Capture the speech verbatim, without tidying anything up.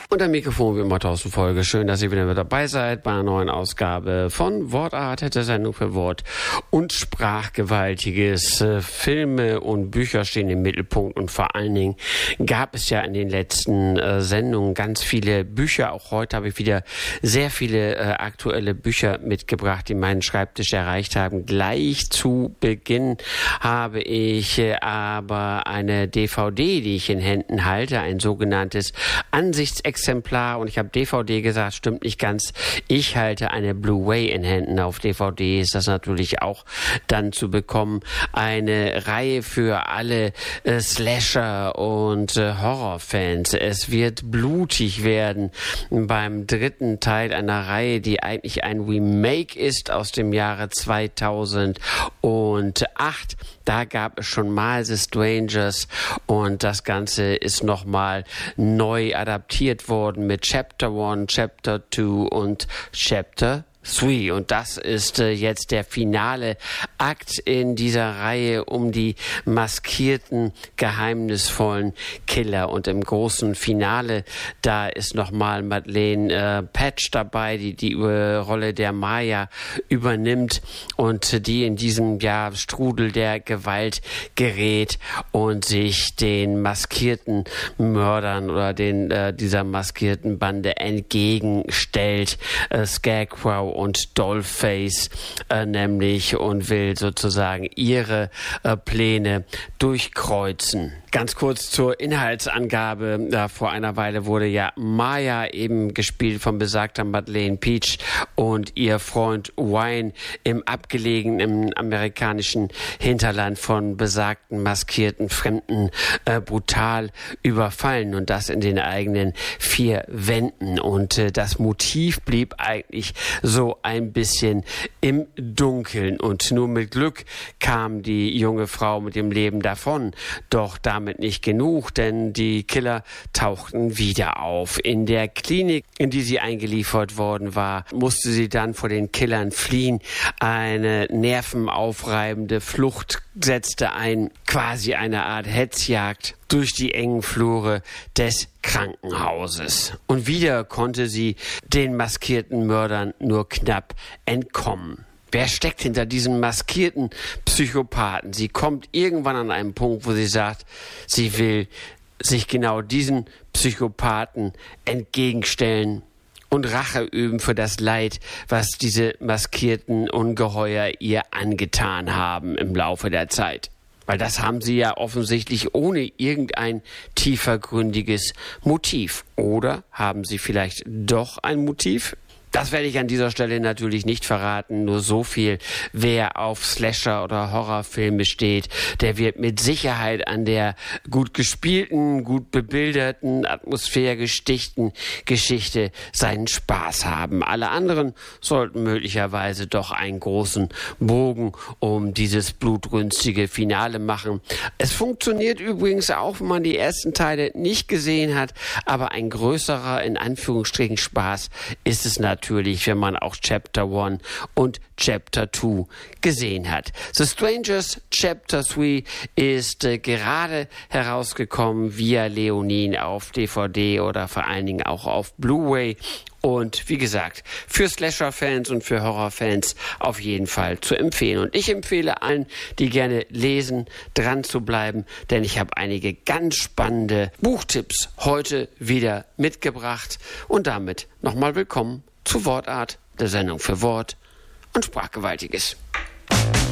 Und am Mikrofon wie immer Thorsten Folge. Schön, dass ihr wieder mit dabei seid bei einer neuen Ausgabe von Wortart, der Sendung für Wort und Sprachgewaltiges. Filme und Bücher stehen im Mittelpunkt und vor allen Dingen gab es ja in den letzten äh, Sendungen ganz viele Bücher. Auch heute habe ich wieder sehr viele äh, aktuelle Bücher mitgebracht, die meinen Schreibtisch erreicht haben. Gleich zu Beginn habe ich äh, aber eine D V D, die ich in Händen halte, ein sogenanntes Ansichtsexemplar. Und ich habe D V D gesagt, stimmt nicht ganz. Ich halte eine Blu-ray in Händen. Auf D V D ist das natürlich auch dann zu bekommen. Eine Reihe für alle äh, Slasher- und äh, Horrorfans. Es wird blutig werden beim dritten Teil einer Reihe, die eigentlich ein Remake ist aus dem Jahre zweitausendacht. Da gab es schon mal The Strangers und das Ganze ist nochmal neu adaptiert worden mit Chapter eins, Chapter zwei und Chapter drei. Und das ist äh, jetzt der finale Akt in dieser Reihe um die maskierten, geheimnisvollen Killer. Und im großen Finale, da ist nochmal Madeleine äh, Petsch dabei, die die äh, Rolle der Maya übernimmt und die in diesem ja, Strudel der Gewalt gerät und sich den maskierten Mördern oder den äh, dieser maskierten Bande entgegenstellt. Äh, Scarecrow und Dollface äh, nämlich und will sozusagen ihre äh, Pläne durchkreuzen. Ganz kurz zur Inhaltsangabe. Äh, vor einer Weile wurde ja Maya eben gespielt von besagter Madeleine Petsch und ihr Freund Wayne im abgelegenen im amerikanischen Hinterland von besagten maskierten Fremden äh, brutal überfallen und das in den eigenen vier Wänden. Und äh, das Motiv blieb eigentlich so ein bisschen im Dunkeln und nur mit Glück kam die junge Frau mit dem Leben davon. Doch damit nicht genug, denn die Killer tauchten wieder auf. In der Klinik, in die sie eingeliefert worden war, musste sie dann vor den Killern fliehen. Eine nervenaufreibende Flucht setzte ein, quasi eine Art Hetzjagd durch die engen Flure des Krankenhauses. Und wieder konnte sie den maskierten Mördern nur knapp entkommen. Wer steckt hinter diesem maskierten Psychopathen? Sie kommt irgendwann an einen Punkt, wo sie sagt, sie will sich genau diesen Psychopathen entgegenstellen und Rache üben für das Leid, was diese maskierten Ungeheuer ihr angetan haben im Laufe der Zeit. Weil das haben sie ja offensichtlich ohne irgendein tiefergründiges Motiv. Oder haben sie vielleicht doch ein Motiv? Das werde ich an dieser Stelle natürlich nicht verraten, nur so viel. Wer auf Slasher- oder Horrorfilme steht, der wird mit Sicherheit an der gut gespielten, gut bebilderten, atmosphärgestichten Geschichte seinen Spaß haben. Alle anderen sollten möglicherweise doch einen großen Bogen um dieses blutrünstige Finale machen. Es funktioniert übrigens auch, wenn man die ersten Teile nicht gesehen hat, aber ein größerer, in Anführungsstrichen, Spaß ist es natürlich. Natürlich, wenn man auch Chapter eins und Chapter zwei gesehen hat. The Strangers Chapter drei ist äh, gerade herausgekommen via Leonin auf D V D oder vor allen Dingen auch auf Blu-ray. Und wie gesagt, für Slasher-Fans und für Horror-Fans auf jeden Fall zu empfehlen. Und ich empfehle allen, die gerne lesen, dran zu bleiben, denn ich habe einige ganz spannende Buchtipps heute wieder mitgebracht. Und damit nochmal willkommen zu Wortart, der Sendung für Wort und Sprachgewaltiges.